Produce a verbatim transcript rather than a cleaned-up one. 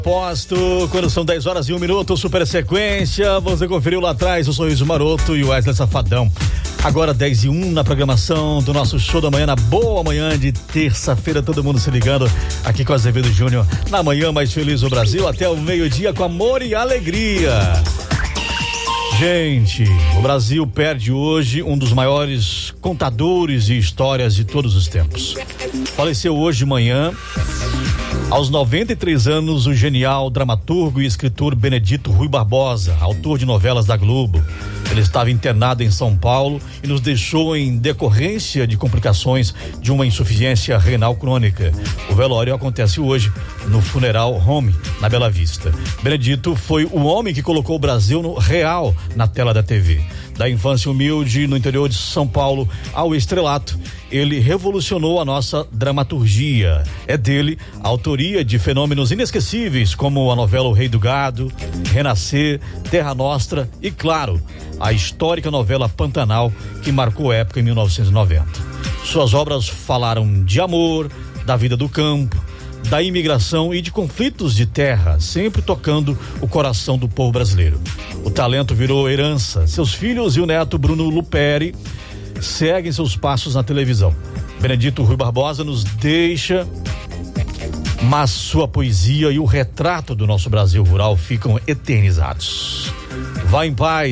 Posto, quando são dez horas e um minuto, super sequência, você conferiu lá atrás o Sorriso Maroto e o Wesley Safadão. Agora dez e um na programação do nosso show da manhã, na boa manhã de terça-feira, todo mundo se ligando aqui com Azevedo Júnior, na manhã mais feliz do Brasil, até o meio-dia com amor e alegria. Gente, o Brasil perde hoje um dos maiores contadores de histórias de todos os tempos. Faleceu hoje de manhã, aos noventa e três anos, o genial dramaturgo e escritor Benedito Rui Barbosa, autor de novelas da Globo. Ele estava internado em São Paulo e nos deixou em decorrência de complicações de uma insuficiência renal crônica. O velório acontece hoje no Funeral Home, na Bela Vista. Benedito foi o homem que colocou o Brasil no real na tela da T V. Da infância humilde no interior de São Paulo ao estrelato, ele revolucionou a nossa dramaturgia. É dele a autoria de fenômenos inesquecíveis como a novela O Rei do Gado, Renascer, Terra Nostra e, claro, a histórica novela Pantanal, que marcou época em mil novecentos e noventa. Suas obras falaram de amor, da vida do campo, da imigração e de conflitos de terra, sempre tocando o coração do povo brasileiro. O talento virou herança. Seus filhos e o neto Bruno Luperi seguem seus passos na televisão. Benedito Rui Barbosa nos deixa, mas sua poesia e o retrato do nosso Brasil rural ficam eternizados. Vá em paz.